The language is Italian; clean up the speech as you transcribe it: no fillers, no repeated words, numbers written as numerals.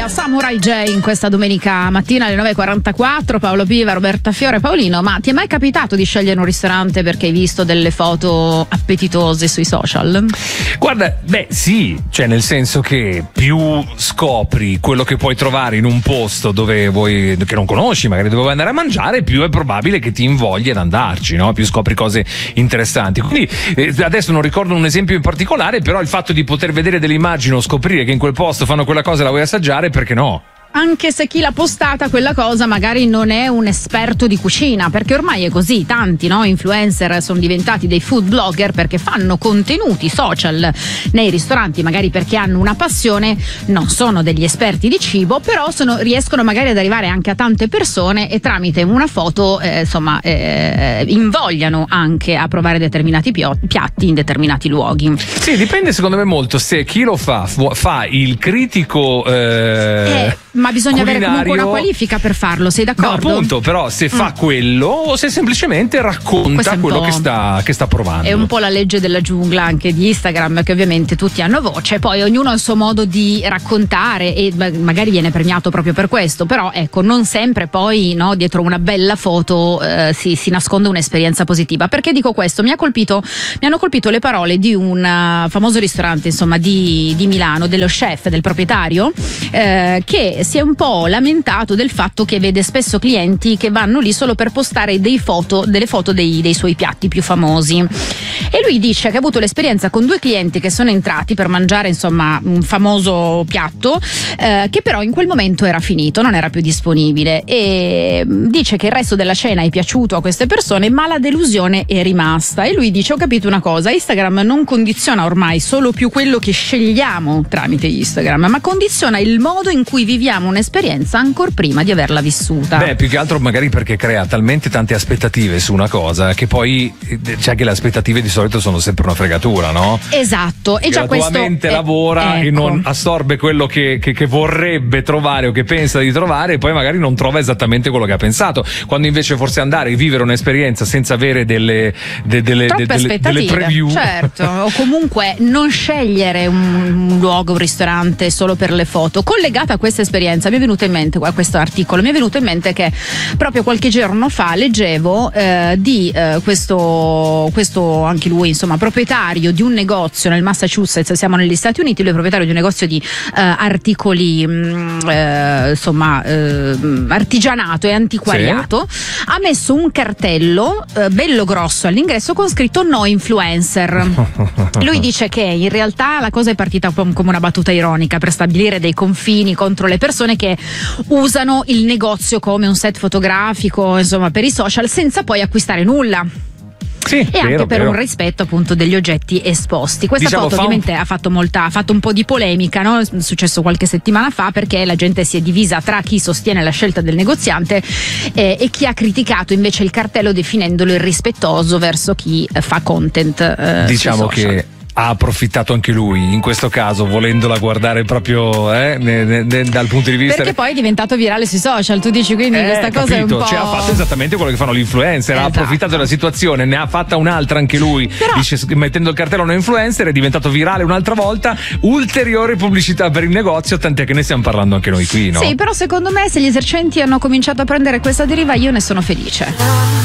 Italia, Samurai J in questa domenica mattina alle 9.44, Paolo Piva, Roberta Fiore. Paolino, ma ti è mai capitato di scegliere un ristorante perché hai visto delle foto appetitose sui social? Guarda, sì, cioè nel senso che più scopri quello che puoi trovare in un posto che non conosci, magari dove vuoi andare a mangiare, più è probabile che ti invoglia ad andarci, no? Più scopri cose interessanti. Quindi adesso non ricordo un esempio in particolare, però il fatto di poter vedere delle immagini o scoprire che in quel posto fanno quella cosa e la vuoi assaggiare, perché no? Anche se chi l'ha postata quella cosa magari non è un esperto di cucina, perché ormai è così, tanti influencer sono diventati dei food blogger perché fanno contenuti social nei ristoranti, magari perché hanno una passione, non sono degli esperti di cibo, però riescono magari ad arrivare anche a tante persone e tramite una foto invogliano anche a provare determinati piatti in determinati luoghi. Sì, dipende secondo me molto se chi lo fa il critico ma bisogna culinario. Avere comunque una qualifica per farlo, sei d'accordo? No, appunto, però se fa quello o se semplicemente racconta quello che sta provando. È un po' la legge della giungla anche di Instagram, che ovviamente tutti hanno voce, poi ognuno ha il suo modo di raccontare e magari viene premiato proprio per questo, però ecco, non sempre poi dietro una bella foto si nasconde un'esperienza positiva. Perché dico questo? Mi hanno colpito le parole di un famoso ristorante di Milano, dello chef, del proprietario, che si è un po' lamentato del fatto che vede spesso clienti che vanno lì solo per postare delle foto dei suoi piatti più famosi, e lui dice che ha avuto l'esperienza con 2 clienti che sono entrati per mangiare un famoso piatto che però in quel momento era finito, non era più disponibile, e dice che il resto della cena è piaciuto a queste persone ma la delusione è rimasta. E lui dice: ho capito una cosa, Instagram non condiziona ormai solo più quello che scegliamo tramite Instagram, ma condiziona il modo in cui viviamo un'esperienza ancora prima di averla vissuta. Più che altro magari perché crea talmente tante aspettative su una cosa che poi c'è che le aspettative di solito sono sempre una fregatura, no? Esatto. E già la tua mente lavora e non assorbe quello che vorrebbe trovare o che pensa di trovare, e poi magari non trova esattamente quello che ha pensato, quando invece forse andare e vivere un'esperienza senza avere delle preview, certo, o comunque non scegliere un luogo, un ristorante solo per le foto. Collegata a questa esperienza mi è venuto in mente, a questo articolo mi è venuto in mente che proprio qualche giorno fa leggevo di questo anche lui proprietario di un negozio nel Massachusetts, siamo negli Stati Uniti, lui è proprietario di un negozio di articoli artigianato e antiquariato. Sì. Ha messo un cartello bello grosso all'ingresso con scritto no influencer. Lui dice che in realtà la cosa è partita come una battuta ironica per stabilire dei confini contro le persone che usano il negozio come un set fotografico per i social senza poi acquistare nulla. Sì, e anche per un rispetto appunto degli oggetti esposti. Questa foto ovviamente ha fatto un po' di polemica, no? È successo qualche settimana fa, perché la gente si è divisa tra chi sostiene la scelta del negoziante e chi ha criticato invece il cartello definendolo irrispettoso verso chi fa content. Diciamo che ha approfittato anche lui in questo caso, volendola guardare proprio dal punto di vista, perché poi è diventato virale sui social, tu dici, quindi questa cosa è un po', ha fatto esattamente quello che fanno gli influencer. Ha approfittato della situazione, ne ha fatta un'altra anche lui, però, dice, mettendo il cartello no influencer, è diventato virale un'altra volta, ulteriore pubblicità per il negozio, tant'è che ne stiamo parlando anche noi qui, no? Sì, però secondo me se gli esercenti hanno cominciato a prendere questa deriva io ne sono felice.